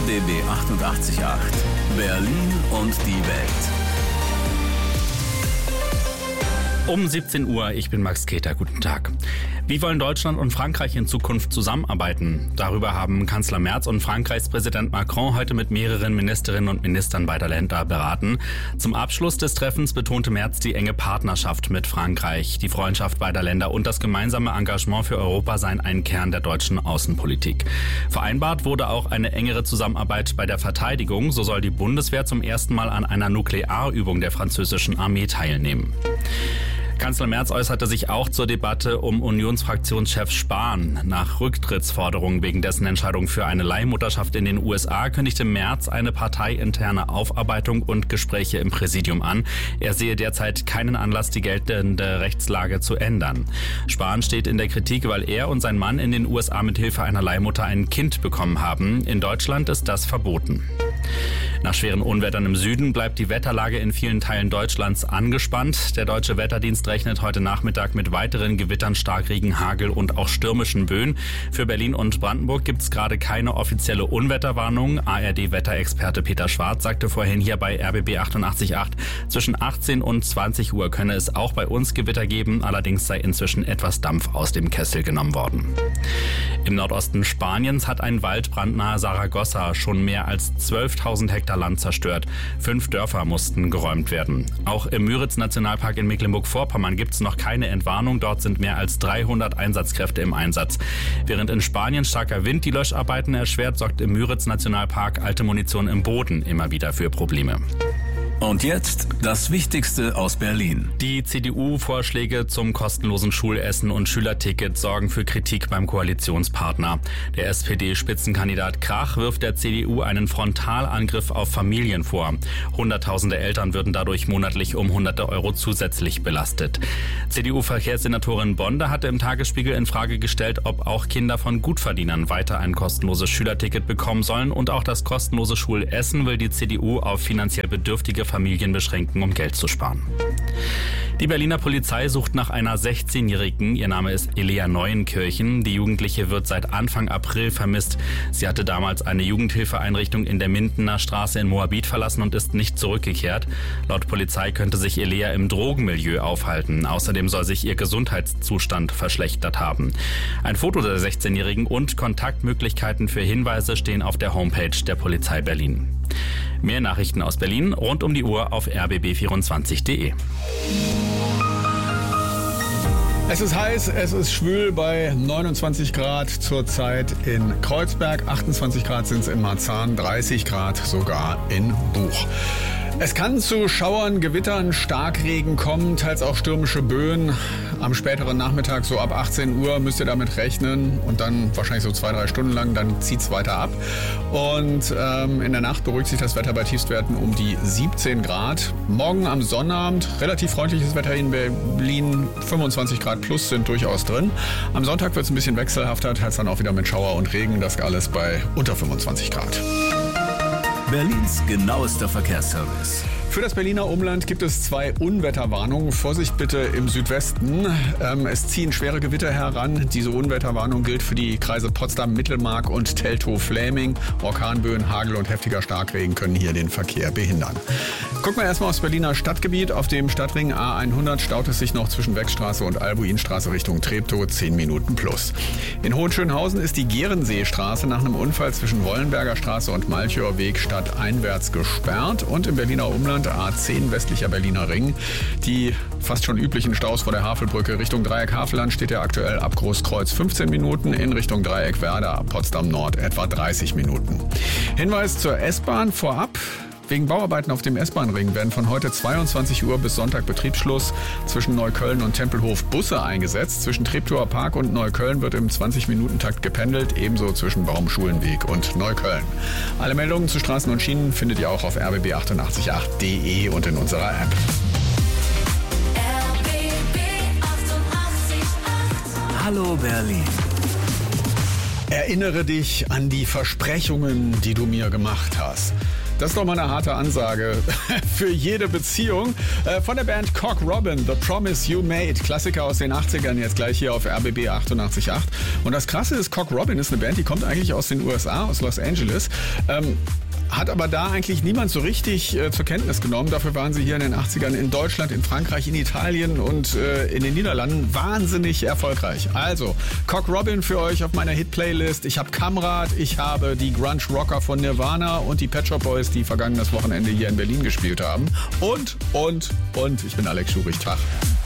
RBB 88.8 Berlin und die Welt. Um 17 Uhr, ich bin Max Keter, guten Tag. Wie wollen Deutschland und Frankreich in Zukunft zusammenarbeiten? Darüber haben Kanzler Merz und Frankreichs Präsident Macron heute mit mehreren Ministerinnen und Ministern beider Länder beraten. Zum Abschluss des Treffens betonte Merz die enge Partnerschaft mit Frankreich. Die Freundschaft beider Länder und das gemeinsame Engagement für Europa seien ein Kern der deutschen Außenpolitik. Vereinbart wurde auch eine engere Zusammenarbeit bei der Verteidigung. So soll die Bundeswehr zum ersten Mal an einer Nuklearübung der französischen Armee teilnehmen. Kanzler Merz äußerte sich auch zur Debatte um Unionsfraktionschef Spahn. Nach Rücktrittsforderungen wegen dessen Entscheidung für eine Leihmutterschaft in den USA kündigte Merz eine parteiinterne Aufarbeitung und Gespräche im Präsidium an. Er sehe derzeit keinen Anlass, die geltende Rechtslage zu ändern. Spahn steht in der Kritik, weil er und sein Mann in den USA mit Hilfe einer Leihmutter ein Kind bekommen haben. In Deutschland ist das verboten. Nach schweren Unwettern im Süden bleibt die Wetterlage in vielen Teilen Deutschlands angespannt. Der Deutsche Wetterdienst rechnet heute Nachmittag mit weiteren Gewittern, Starkregen, Hagel und auch stürmischen Böen. Für Berlin und Brandenburg gibt es gerade keine offizielle Unwetterwarnung. ARD-Wetterexperte Peter Schwarz sagte vorhin hier bei RBB 88.8, zwischen 18 und 20 Uhr könne es auch bei uns Gewitter geben. Allerdings sei inzwischen etwas Dampf aus dem Kessel genommen worden. Im Nordosten Spaniens hat ein Waldbrand nahe Saragossa schon mehr als 12.000 Hektar Land zerstört. 5 Dörfer mussten geräumt werden. Auch im Müritz-Nationalpark in Mecklenburg-Vorpommern gibt es noch keine Entwarnung. Dort sind mehr als 300 Einsatzkräfte im Einsatz. Während in Spanien starker Wind die Löscharbeiten erschwert, sorgt im Müritz-Nationalpark alte Munition im Boden immer wieder für Probleme. Und jetzt das Wichtigste aus Berlin. Die CDU-Vorschläge zum kostenlosen Schulessen und Schülerticket sorgen für Kritik beim Koalitionspartner. Der SPD-Spitzenkandidat Krach wirft der CDU einen Frontalangriff auf Familien vor. Hunderttausende Eltern würden dadurch monatlich um hunderte Euro zusätzlich belastet. CDU-Verkehrssenatorin Bonde hatte im Tagesspiegel in Frage gestellt, ob auch Kinder von Gutverdienern weiter ein kostenloses Schülerticket bekommen sollen. Und auch das kostenlose Schulessen will die CDU auf finanziell bedürftige Familien beschränken, um Geld zu sparen. Die Berliner Polizei sucht nach einer 16-Jährigen. Ihr Name ist Elea Neuenkirchen. Die Jugendliche wird seit Anfang April vermisst. Sie hatte damals eine Jugendhilfeeinrichtung in der Mindener Straße in Moabit verlassen und ist nicht zurückgekehrt. Laut Polizei könnte sich Elea im Drogenmilieu aufhalten. Außerdem soll sich ihr Gesundheitszustand verschlechtert haben. Ein Foto der 16-Jährigen und Kontaktmöglichkeiten für Hinweise stehen auf der Homepage der Polizei Berlin. Mehr Nachrichten aus Berlin rund um die Uhr auf rbb24.de. Es ist heiß, es ist schwül bei 29 Grad zurzeit in Kreuzberg, 28 Grad sind es in Marzahn, 30 Grad sogar in Buch. Es kann zu Schauern, Gewittern, Starkregen kommen, teils auch stürmische Böen. Am späteren Nachmittag, so ab 18 Uhr, müsst ihr damit rechnen und dann wahrscheinlich so 2-3 Stunden lang, dann zieht's weiter ab. Und in der Nacht beruhigt sich das Wetter bei Tiefstwerten um die 17 Grad. Morgen am Sonnabend relativ freundliches Wetter in Berlin, 25 Grad plus sind durchaus drin. Am Sonntag wird es ein bisschen wechselhafter, teils dann auch wieder mit Schauer und Regen, das alles bei unter 25 Grad. Berlins genauester Verkehrsservice. Für das Berliner Umland gibt es 2 Unwetterwarnungen. Vorsicht bitte im Südwesten. Es ziehen schwere Gewitter heran. Diese Unwetterwarnung gilt für die Kreise Potsdam, Mittelmark und Teltow-Fläming. Orkanböen, Hagel und heftiger Starkregen können hier den Verkehr behindern. Gucken wir erstmal aufs Berliner Stadtgebiet. Auf dem Stadtring A100 staut es sich noch zwischen Wechstraße und Albuinstraße Richtung Treptow 10 Minuten plus. In Hohenschönhausen ist die Gehrenseestraße nach einem Unfall zwischen Wollenberger Straße und Malchower Weg stadteinwärts gesperrt. Und im Berliner Umland A10 westlicher Berliner Ring. Die fast schon üblichen Staus vor der Havelbrücke Richtung Dreieck Havelland steht ja aktuell ab Großkreuz 15 Minuten, in Richtung Dreieck Werder ab Potsdam Nord etwa 30 Minuten. Hinweis zur S-Bahn vorab. Wegen Bauarbeiten auf dem S-Bahn-Ring werden von heute 22 Uhr bis Sonntag Betriebsschluss zwischen Neukölln und Tempelhof Busse eingesetzt. Zwischen Treptower Park und Neukölln wird im 20-Minuten-Takt gependelt, ebenso zwischen Baumschulenweg und Neukölln. Alle Meldungen zu Straßen und Schienen findet ihr auch auf rbb888.de und in unserer App. RBB 88.8 Hallo Berlin. Erinnere dich an die Versprechungen, die du mir gemacht hast. Das ist doch mal eine harte Ansage für jede Beziehung. Von der Band Cock Robin, The Promise You Made. Klassiker aus den 80ern, jetzt gleich hier auf RBB 88.8. Und das Krasse ist, Cock Robin ist eine Band, die kommt eigentlich aus den USA, aus Los Angeles. Hat aber da eigentlich niemand so richtig zur Kenntnis genommen. Dafür waren sie hier in den 80ern in Deutschland, in Frankreich, in Italien und in den Niederlanden wahnsinnig erfolgreich. Also, Cock Robin für euch auf meiner Hit-Playlist. Ich habe Kamrad, ich habe die Grunge-Rocker von Nirvana und die Pet Shop Boys, die vergangenes Wochenende hier in Berlin gespielt haben. Und ich bin Alex Schurich. Tag.